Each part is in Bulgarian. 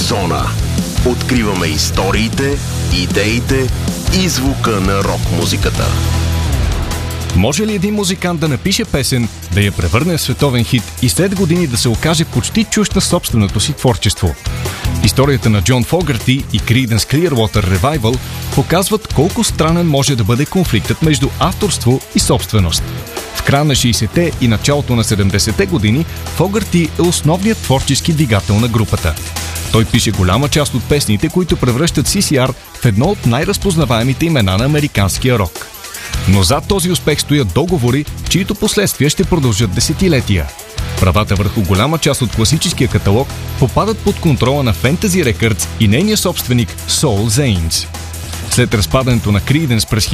Зона. Откриваме историите, идеите и звука на рок-музиката. Може ли един музикант да напише песен, да я превърне в световен хит и след години да се окаже почти чужд на собственото си творчество? Историята на Джон Фогърти и Creedence Clearwater Revival показват колко странен може да бъде конфликтът между авторство и собственост. В края на 60-те и началото на 70-те години Фогърти е основният творчески двигател на групата. Той пише голяма част от песните, които превръщат CCR в едно от най-разпознаваемите имена на американския рок. Но зад този успех стоят договори, чието последствия ще продължат десетилетия. Правата върху голяма част от класическия каталог попадат под контрола на Fantasy Records и нейния собственик Saul Zaentz. След разпадането на Creedence през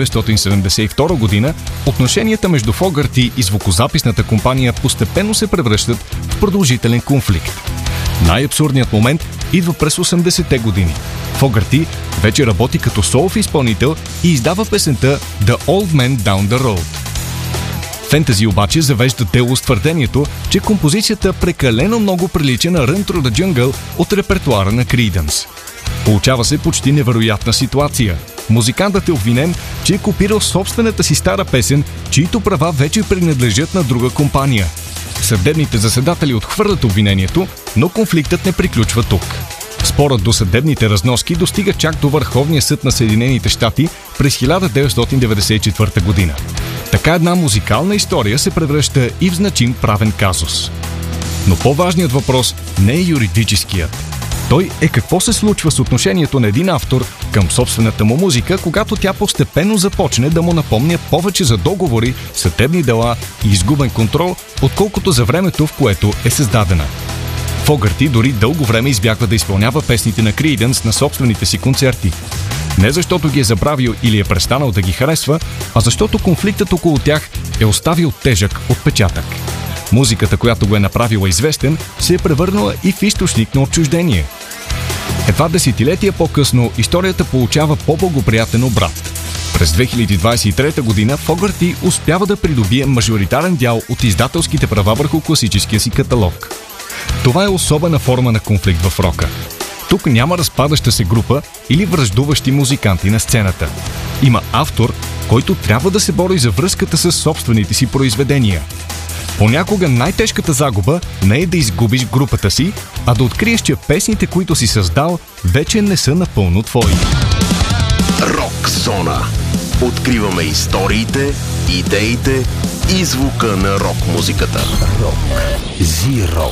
1972 година, отношенията между Фогърти и звукозаписната компания постепенно се превръщат в продължителен конфликт. Най-абсурдният момент идва през 80-те години. Фогърти вече работи като солов изпълнител и издава песента The Old Man Down the Road. Fantasy обаче завежда дело с твърдението, че композицията прекалено много прилича на Run Through the Jungle от репертуара на Creedence. Получава се почти невероятна ситуация. Музикантът е обвинен, че е копирал собствената си стара песен, чието права вече принадлежат на друга компания. Съдебните заседатели отхвърлят обвинението, но конфликтът не приключва тук. Спорът до съдебните разноски достига чак до Върховния съд на Съединените щати през 1994 година. Така една музикална история се превръща и в значим правен казус. Но по-важният въпрос не е юридическият. Той е какво се случва с отношението на един автор към собствената му музика, когато тя постепенно започне да му напомня повече за договори, съдебни дела и изгубен контрол, отколкото за времето, в което е създадена. Фогърти дори дълго време избягва да изпълнява песните на Creedence на собствените си концерти. Не защото ги е забравил или е престанал да ги харесва, а защото конфликтът около тях е оставил тежък отпечатък. Музиката, която го е направила известен, се е превърнала и в източник на отчуждение. Едва десетилетия по-късно историята получава по-благоприятен обрат. През 2023 година Фогърти успява да придобие мажоритарен дял от издателските права върху класическия си каталог. Това е особена форма на конфликт в рока. Тук няма разпадаща се група или враждуващи музиканти на сцената. Има автор, който трябва да се бори за връзката с собствените си произведения. Понякога най-тежката загуба не е да изгубиш групата си, а да откриеш, че песните, които си създал, вече не са напълно твои. Рок Зона. Откриваме историите, идеите и звука на рок-музиката. Рок. Зиро.